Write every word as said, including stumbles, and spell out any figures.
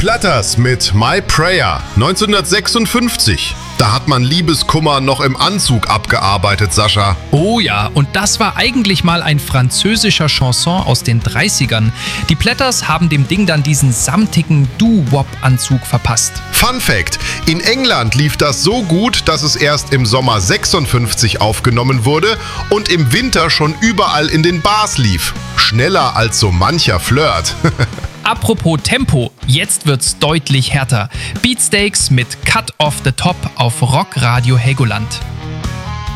Platters mit My Prayer neunzehnhundertsechsundfünfzig. Da hat man Liebeskummer noch im Anzug abgearbeitet, Sascha. Oh ja, und das war eigentlich mal ein französischer Chanson aus den dreißigern. Die Platters haben dem Ding dann diesen samtigen Doo-Wop-Anzug verpasst. Fun Fact: In England lief das so gut, dass es erst im Sommer sechsundfünfzig aufgenommen wurde und im Winter schon überall in den Bars lief. Schneller als so mancher Flirt. Apropos Tempo, jetzt wird's deutlich härter. Beatsteaks mit Cut Off the Top auf Rockradio Helgoland.